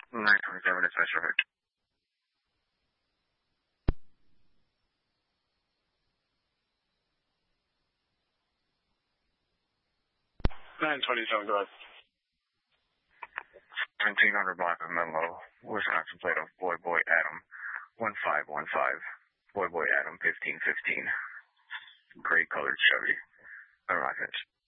927, it's Mr. Hood. 927, go ahead. 1700 block of Menlo, Wisconsin plate of Boy Adam, 1515, Boy Adam 1515, gray colored Chevy. Arrivement.